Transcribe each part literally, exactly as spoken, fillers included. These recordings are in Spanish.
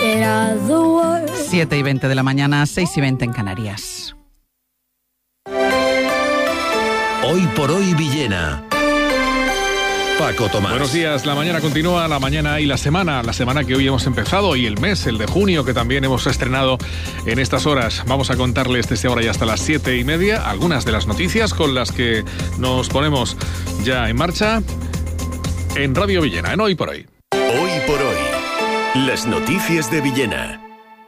siete y veinte de la mañana, seis y veinte en Canarias. Hoy por hoy Villena. Paco Tomás. Buenos días, la mañana continúa, la mañana y la semana, la semana que hoy hemos empezado y el mes, el de junio, que también hemos estrenado en estas horas. Vamos a contarles desde ahora y hasta las siete y media algunas de las noticias con las que nos ponemos ya en marcha en Radio Villena, en Hoy por Hoy. Hoy por hoy, las noticias de Villena.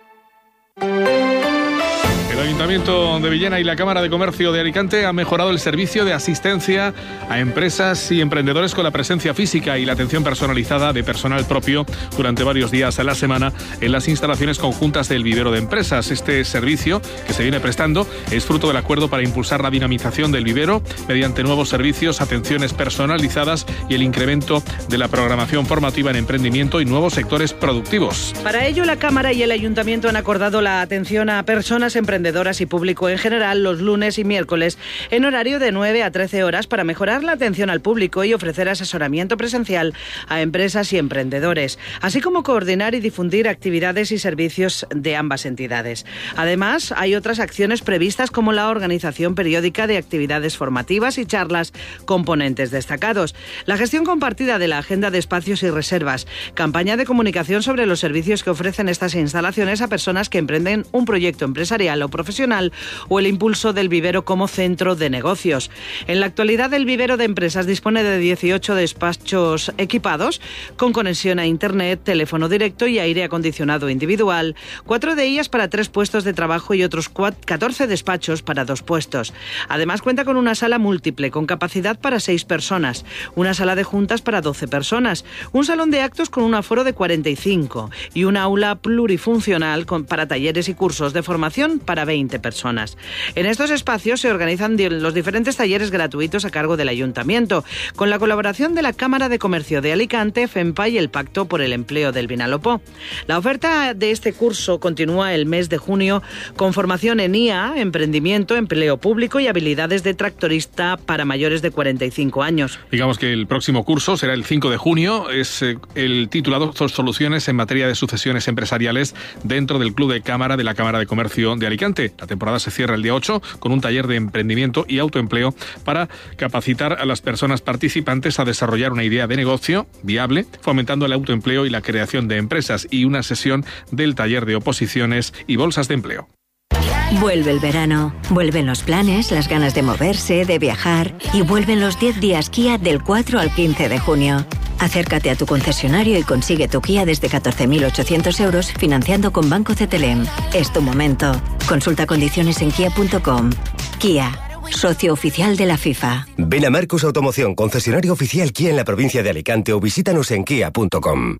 El Ayuntamiento de Villena y la Cámara de Comercio de Alicante han mejorado el servicio de asistencia a empresas y emprendedores con la presencia física y la atención personalizada de personal propio durante varios días a la semana en las instalaciones conjuntas del vivero de empresas. Este servicio, que se viene prestando, es fruto del acuerdo para impulsar la dinamización del vivero mediante nuevos servicios, atenciones personalizadas y el incremento de la programación formativa en emprendimiento y nuevos sectores productivos. Para ello, la Cámara y el Ayuntamiento han acordado la atención a personas emprendedoras y público en general los lunes y miércoles en horario de nueve a trece horas para mejorar la atención al público y ofrecer asesoramiento presencial a empresas y emprendedores, así como coordinar y difundir actividades y servicios de ambas entidades. Además, hay otras acciones previstas como la organización periódica de actividades formativas y charlas con ponentes destacados, la gestión compartida de la agenda de espacios y reservas, campaña de comunicación sobre los servicios que ofrecen estas instalaciones a personas que emprenden un proyecto empresarial o profesional o el impulso del vivero como centro de negocios. En la actualidad, el vivero de empresas dispone de dieciocho despachos equipados con conexión a internet, teléfono directo y aire acondicionado individual, cuatro de ellas para tres puestos de trabajo y otros catorce despachos para dos puestos. Además, cuenta con una sala múltiple con capacidad para seis personas, una sala de juntas para doce personas, un salón de actos con un aforo de cuarenta y cinco y un aula plurifuncional con, para talleres y cursos de formación para veinte personas. En estos espacios se organizan los diferentes talleres gratuitos a cargo del Ayuntamiento, con la colaboración de la Cámara de Comercio de Alicante, FEMPA y el Pacto por el Empleo del Vinalopó. La oferta de este curso continúa el mes de junio con formación en I A, emprendimiento, empleo público y habilidades de tractorista para mayores de cuarenta y cinco años. Digamos que el próximo curso será el cinco de junio, es eh, el titulado Soluciones en materia de sucesiones empresariales dentro del Club de Cámara de la Cámara de Comercio de Alicante. La temporada se cierra el día ocho con un taller de emprendimiento y autoempleo para capacitar a las personas participantes a desarrollar una idea de negocio viable, fomentando el autoempleo y la creación de empresas, y una sesión del taller de oposiciones y bolsas de empleo. Vuelve el verano, vuelven los planes, las ganas de moverse, de viajar, y vuelven los diez días Kia del cuatro al quince de junio. Acércate a tu concesionario y consigue tu Kia desde catorce mil ochocientos euros financiando con Banco Cetelem. Es tu momento. Consulta condiciones en kia punto com. Kia, socio oficial de la FIFA. Ven a Marcos Automoción, concesionario oficial Kia en la provincia de Alicante, o visítanos en kia punto com.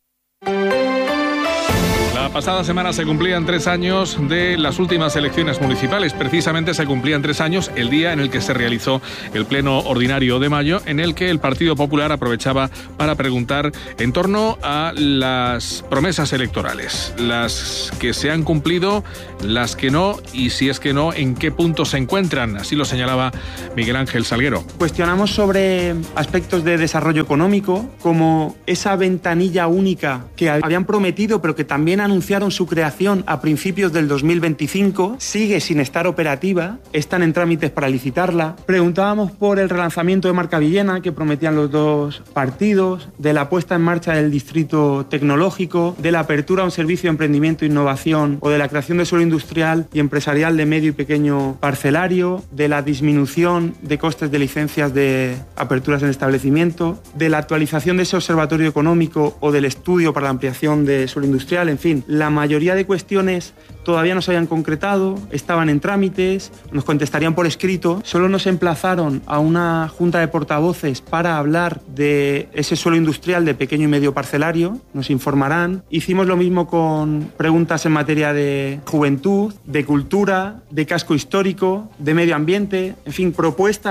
La pasada semana se cumplían tres años de las últimas elecciones municipales. Precisamente se cumplían tres años el día en el que se realizó el pleno ordinario de mayo, en el que el Partido Popular aprovechaba para preguntar en torno a las promesas electorales, las que se han cumplido, las que no, y si es que no, en qué punto se encuentran. Así lo señalaba Miguel Ángel Salguero. Cuestionamos sobre aspectos de desarrollo económico, como esa ventanilla única que habían prometido, pero que también anunciaron su creación a principios del dos mil veinticinco, sigue sin estar operativa, están en trámites para licitarla. Preguntábamos por el relanzamiento de Marca Villena, que prometían los dos partidos, de la puesta en marcha del distrito tecnológico, de la apertura a un servicio de emprendimiento e innovación, o de la creación de suelo industrial y empresarial de medio y pequeño parcelario, de la disminución de costes de licencias de aperturas en establecimiento, de la actualización de ese observatorio económico o del estudio para la ampliación de suelo industrial. En fin, la mayoría de cuestiones todavía no se habían concretado, estaban en trámites, nos contestarían por escrito. Solo nos emplazaron a una junta de portavoces para hablar de ese suelo industrial de pequeño y medio parcelario, nos informarán. Hicimos lo mismo con preguntas en materia de juventud, de cultura, de casco histórico, de medio ambiente, en fin, propuestas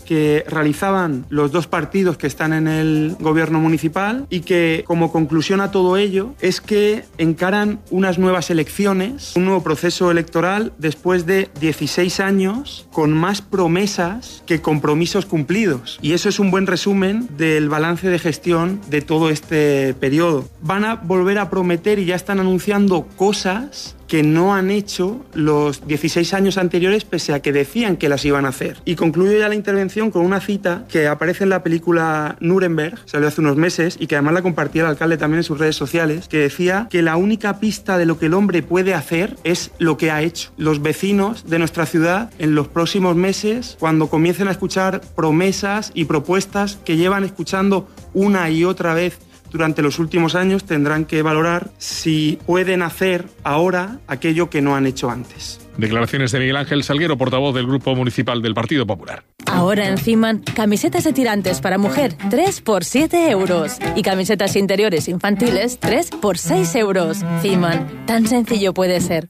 que realizaban los dos partidos que están en el gobierno municipal y que, como conclusión a todo ello, es que encaran unas nuevas elecciones, un nuevo proceso electoral después de dieciséis años con más promesas que compromisos cumplidos. Y eso es un buen resumen del balance de gestión de todo este periodo. Van a volver a prometer y ya están anunciando cosas que no han hecho los dieciséis años anteriores, pese a que decían que las iban a hacer. Y concluyo ya la intervención con una cita que aparece en la película Nuremberg, salió hace unos meses, y que además la compartía el alcalde también en sus redes sociales, que decía que la única pista de lo que el hombre puede hacer es lo que ha hecho. Los vecinos de nuestra ciudad, en los próximos meses, cuando comiencen a escuchar promesas y propuestas que llevan escuchando una y otra vez durante los últimos años, tendrán que valorar si pueden hacer ahora aquello que no han hecho antes. Declaraciones de Miguel Ángel Salguero, portavoz del Grupo Municipal del Partido Popular. Ahora en Ciman, camisetas de tirantes para mujer, tres por siete euros. Y camisetas interiores infantiles, tres por seis euros. Ciman, tan sencillo puede ser.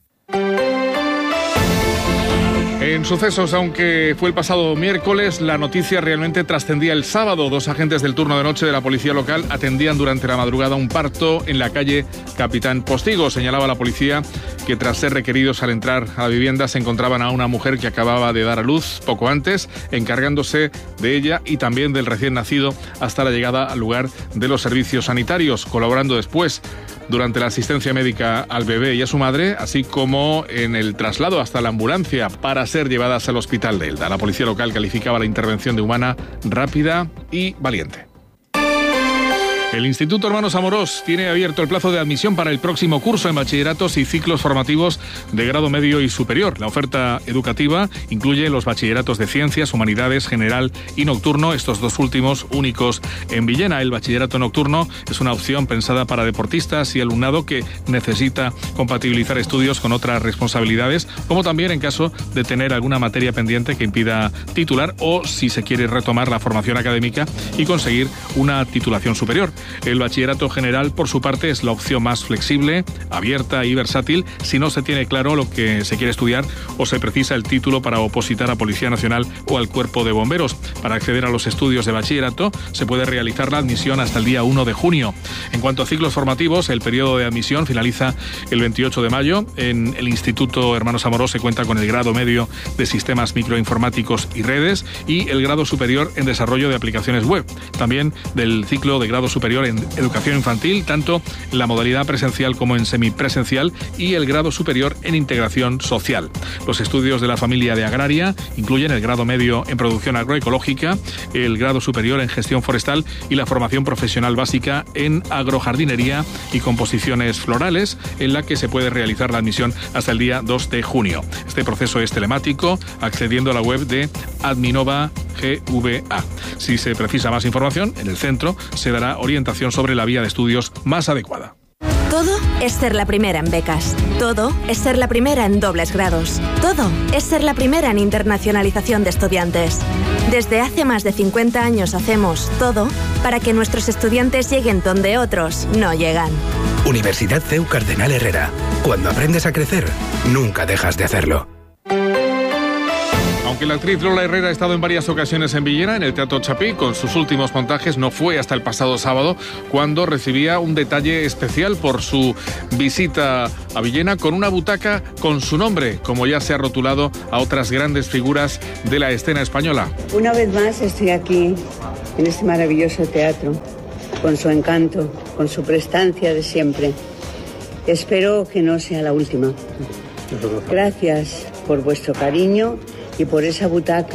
En sucesos, aunque fue el pasado miércoles, la noticia realmente trascendía el sábado. Dos agentes del turno de noche de la policía local atendían durante la madrugada un parto en la calle Capitán Postigo. Señalaba la policía que tras ser requeridos al entrar a la vivienda se encontraban a una mujer que acababa de dar a luz poco antes, encargándose de ella y también del recién nacido hasta la llegada al lugar de los servicios sanitarios, colaborando después durante la asistencia médica al bebé y a su madre, así como en el traslado hasta la ambulancia para ser llevadas al hospital de Elda. La policía local calificaba la intervención de humana, rápida y valiente. El Instituto Hermanos Amorós tiene abierto el plazo de admisión para el próximo curso en bachilleratos y ciclos formativos de grado medio y superior. La oferta educativa incluye los bachilleratos de Ciencias, Humanidades, General y Nocturno, estos dos últimos únicos en Villena. El bachillerato nocturno es una opción pensada para deportistas y alumnado que necesita compatibilizar estudios con otras responsabilidades, como también en caso de tener alguna materia pendiente que impida titular o si se quiere retomar la formación académica y conseguir una titulación superior. El bachillerato general, por su parte, es la opción más flexible, abierta y versátil si no se tiene claro lo que se quiere estudiar o se precisa el título para opositar a Policía Nacional o al Cuerpo de Bomberos. Para acceder a los estudios de bachillerato se puede realizar la admisión hasta el día uno de junio. En cuanto a ciclos formativos, el periodo de admisión finaliza el veintiocho de mayo. En el Instituto Hermanos Amorós se cuenta con el grado medio de Sistemas Microinformáticos y Redes y el grado superior en Desarrollo de Aplicaciones Web. También del ciclo de grado superior en Educación Infantil, tanto en la modalidad presencial como en semipresencial, y el grado superior en Integración Social. Los estudios de la familia de Agraria incluyen el grado medio en Producción Agroecológica, el grado superior en Gestión Forestal y la formación profesional básica en Agrojardinería y Composiciones Florales, en la que se puede realizar la admisión hasta el día dos de junio. Este proceso es telemático, accediendo a la web de Adminova G V A. Si se precisa más información, en el centro se dará orientación sobre la vía de estudios más adecuada. Todo es ser la primera en becas. Todo es ser la primera en dobles grados. Todo es ser la primera en internacionalización de estudiantes. Desde hace más de cincuenta años hacemos todo para que nuestros estudiantes lleguen donde otros no llegan. Universidad C E U Cardenal Herrera. Cuando aprendes a crecer, nunca dejas de hacerlo. Aunque la actriz Lola Herrera ha estado en varias ocasiones en Villena, en el Teatro Chapí, con sus últimos montajes, no fue hasta el pasado sábado cuando recibía un detalle especial por su visita a Villena con una butaca con su nombre, como ya se ha rotulado a otras grandes figuras de la escena española. Una vez más estoy aquí, en este maravilloso teatro, con su encanto, con su prestancia de siempre. Espero que no sea la última. Gracias por vuestro cariño y por esa butaca